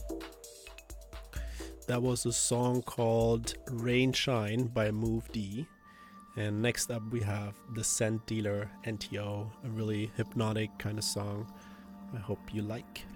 That was a song called Rain Shine by Move D. And next up we have The Scent Dealer NTO, a really hypnotic kind of song I hope you like.